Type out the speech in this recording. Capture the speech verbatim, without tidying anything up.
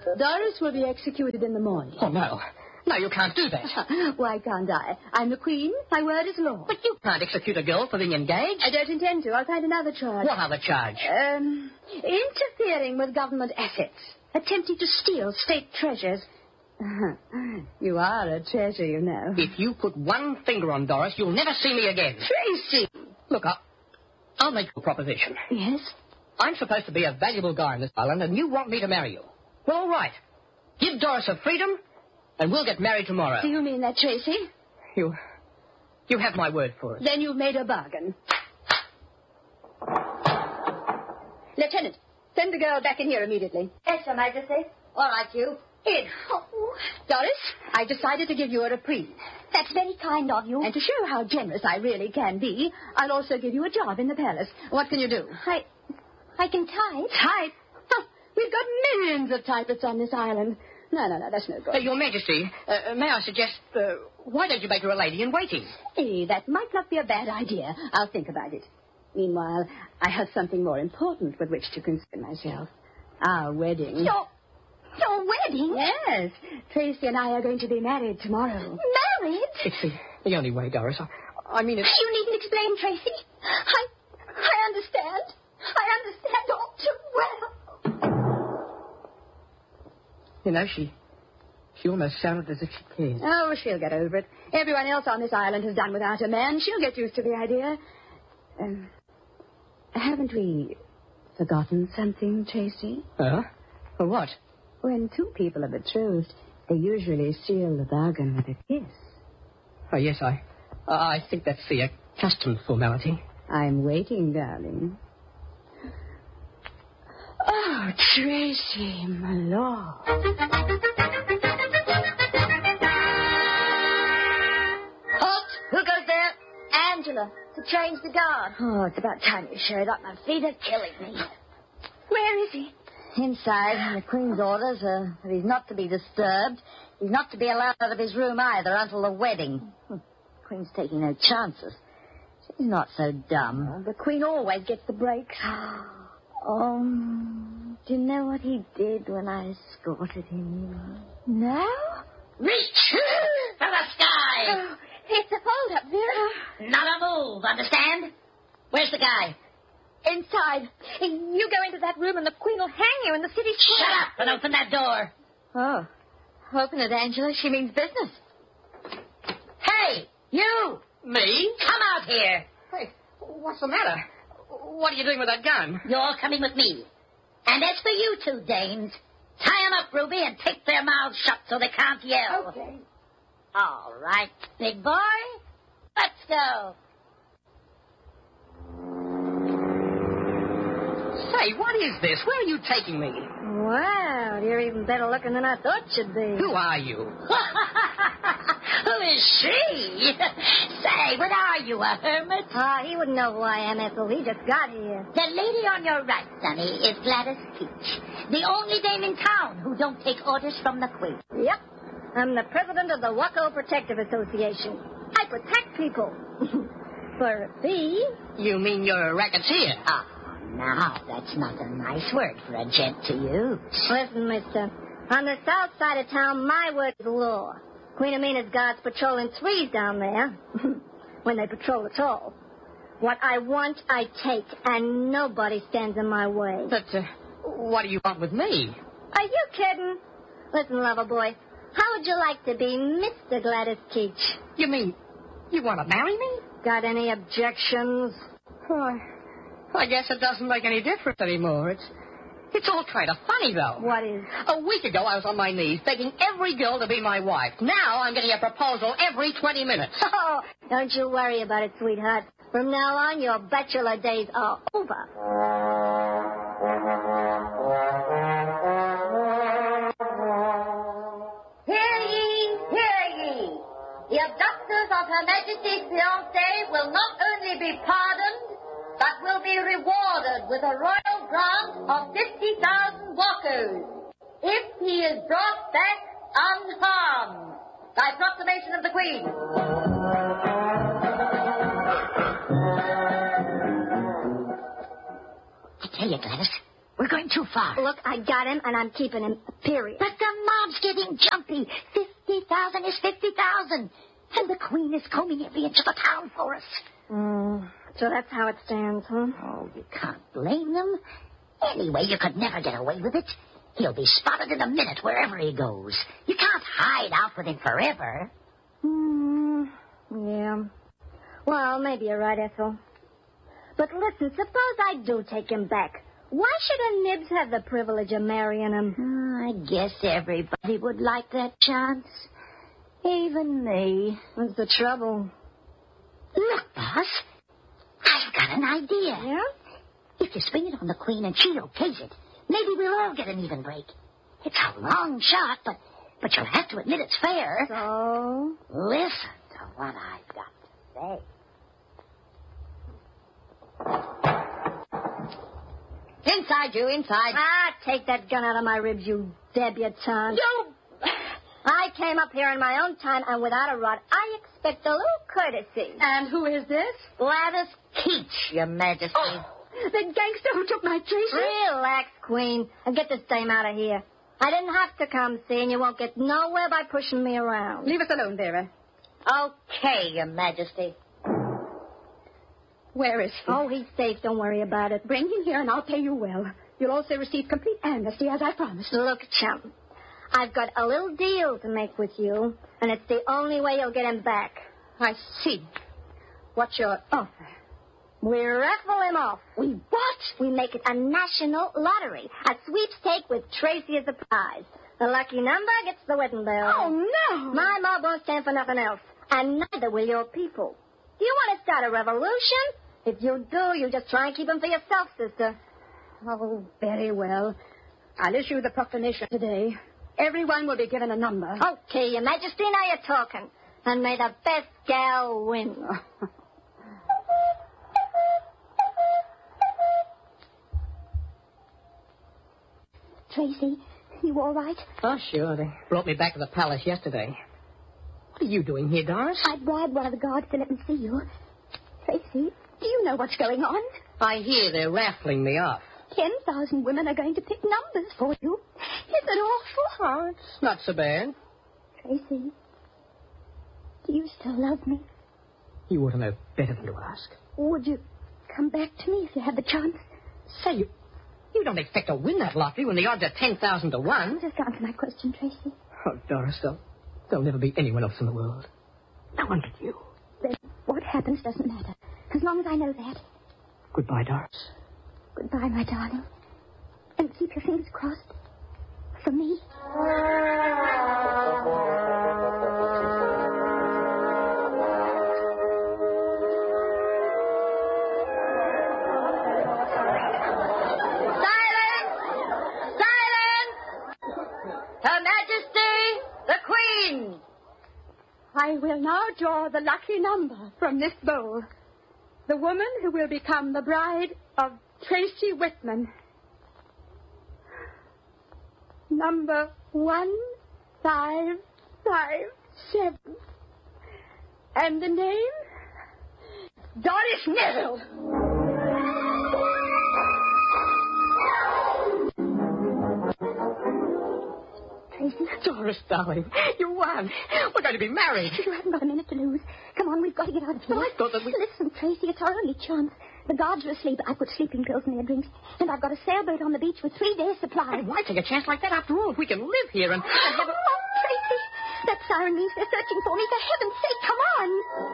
Doris will be executed in the morning. Oh, no. No, you can't do that. Why can't I? I'm the Queen. My word is law. But you can't execute a girl for being engaged. I don't intend to. I'll find another charge. What other charge? Um, interfering with government assets. Attempting to steal state treasures. You are a treasure, you know. If you put one finger on Doris, you'll never see me again. Tracy! Look, I'll, I'll make you a proposition. Yes? I'm supposed to be a valuable guy on this island, and you want me to marry you. Well, all right. Give Doris her freedom, and we'll get married tomorrow. Do you mean that, Tracy? You... You have my word for it. Then you've made a bargain. Lieutenant, send the girl back in here immediately. Yes, Your Majesty. All right, you. In. Oh. Doris, I've decided to give you a reprieve. That's very kind of you. And to show how generous I really can be, I'll also give you a job in the palace. What can you do? I... I can type. Type? Huh. We've got millions of typists on this island. No, no, no, that's no good. Uh, Your Majesty, uh, may I suggest, uh, why don't you make her a lady in waiting? Hey, that might not be a bad idea. I'll think about it. Meanwhile, I have something more important with which to concern myself. Our wedding. Your... Your wedding? Yes. Tracy and I are going to be married tomorrow. Married? It's the, the only way, Doris. I, I mean, it's... You needn't explain, Tracy. I... I understand. I understand all too well. You know, she... She almost sounded as if she cared. Oh, she'll get over it. Everyone else on this island has done without a man. She'll get used to the idea. Um, haven't we forgotten something, Tracy? Huh? For what? When two people are betrothed, they usually seal the bargain with a kiss. Oh, yes, I... I think that's the accustomed formality. I'm waiting, darling. Oh, Tracy, my lord. Halt! Who goes there? Angela, to change the guard. Oh, it's about time you showed up. My feet are killing me. Where is he? Inside, the Queen's orders are that he's not to be disturbed. He's not to be allowed out of his room either until the wedding. The Queen's taking no chances. She's not so dumb. Oh, the Queen always gets the breaks. Um, do you know what he did when I escorted him in? No? Reach for the sky! Oh, it's a hold-up, Vera. Not a move, understand? Where's the guy? Inside. You go into that room and the Queen will hang you in the city square. Shut up and open that door. Oh. Open it, Angela. She means business. Hey, you! Me? Come out here. Hey, what's the matter? What are you doing with that gun? You're coming with me. And as for you two dames, tie 'em up, Ruby, and tape their mouths shut so they can't yell. Okay. All right, big boy. Let's go. Say, what is this? Where are you taking me? Wow, you're even better looking than I thought you'd be. Who are you? Who is she? Say, what are you, a hermit? Ah, he wouldn't know who I am, Ethel. He just got here. The lady on your right, Sonny, is Gladys Peach, the only dame in town who don't take orders from the Queen. Yep. I'm the president of the Waco Protective Association. I protect people. For a fee. You mean you're a racketeer? Ah, now, that's not a nice word for a gent to use. Listen, mister. On the south side of town, my word is law. Queen Amina's guards patrol in threes down there. When they patrol at all. What I want, I take, and nobody stands in my way. But, uh, what do you want with me? Are you kidding? Listen, lover boy, how would you like to be Mister Gladys Keach? You mean you want to marry me? Got any objections? Oh, I guess it doesn't make any difference anymore. It's it's all kind of funny, though. What is? A week ago, I was on my knees begging every girl to be my wife. Now I'm getting a proposal every twenty minutes. Oh, don't you worry about it, sweetheart. From now on, your bachelor days are over. Hear ye, hear ye. The abductors of Her Majesty's fiancé will not only be pardoned, but will be rewarded with a royal grant of fifty thousand wakos if he is brought back unharmed. By proclamation of the Queen. I tell you, Gladys, we're going too far. Look, I got him, and I'm keeping him, period. But the mob's getting jumpy. Fifty thousand is fifty thousand. And the Queen is combing every inch of the town for us. Mm, so that's how it stands, huh? Oh, you can't blame them. Anyway, you could never get away with it. He'll be spotted in a minute wherever he goes. You can't hide out with him forever. Hmm, yeah. Well, maybe you're right, Ethel. But listen, suppose I do take him back. Why should a Nibs have the privilege of marrying him? I guess everybody would like that chance. Even me. What's the trouble? Look, boss. I've got an idea. Yeah? If you spring it on the Queen and she okays it, maybe we'll all get an even break. It's a long shot, but but you'll have to admit it's fair. So? Listen to what I've got to say. Inside, you, inside. Ah, take that gun out of my ribs, you debutante. You! I came up here in my own time, and without a rod, I expect a little courtesy. And who is this? Gladys Keach, Your Majesty. Oh, the gangster who took my Tracy. Relax, Queen, and get this dame out of here. I didn't have to come see, and you won't get nowhere by pushing me around. Leave us alone, Vera. Okay, Your Majesty. Where is he? Oh, he's safe. Don't worry about it. Bring him here, and I'll pay you well. You'll also receive complete amnesty, as I promised. Look, chum, I've got a little deal to make with you, and it's the only way you'll get him back. I see. What's your offer? We raffle him off. We what? We make it a national lottery, a sweepstake with Tracy as the prize. The lucky number gets the wedding bell. Oh, no. My mob won't stand for nothing else, and neither will your people. Do you want to start a revolution? If you do, you just try and keep them for yourself, sister. Oh, very well. I'll issue the proclamation today. Everyone will be given a number. Okay, Your Majesty, now you're talking. And may the best gal win. Tracy, you all right? Oh, sure. They brought me back to the palace yesterday. What are you doing here, Doris? I bribed one of the guards to let me see you. Tracy, do you know what's going on? I hear they're raffling me off. Ten thousand women are going to pick numbers for you. Isn't it awful? Oh, it's not so bad. Tracy, do you still love me? You ought to know better than to ask. Would you come back to me if you had the chance? Say, you, you don't expect to win that lottery when the odds are ten thousand to one. Just answer my question, Tracy. Oh, Doris, there'll, there'll never be anyone else in the world. No one but you. Then what happens doesn't matter, as long as I know that. Goodbye, Doris. Goodbye, my darling. And keep your fingers crossed for me. Silence! Silence! Her Majesty, the Queen! I will now draw the lucky number from this bowl. The woman who will become the bride of Tracy Whitman. Number one, five, five, seven. And the name? Doris Neville. Tracy, Doris, darling, you won. We're going to be married. you haven't got a minute to lose. Come on, we've got to get out of here. I thought that we... Listen, Tracy, it's our only chance. The guards are asleep. I've put sleeping pills in their drinks. And I've got a sailboat on the beach with three days' supply. Hey, why take a chance like that? After all, if we can live here and... Oh, Tracy, that siren means they're searching for me. For heaven's sake, come on.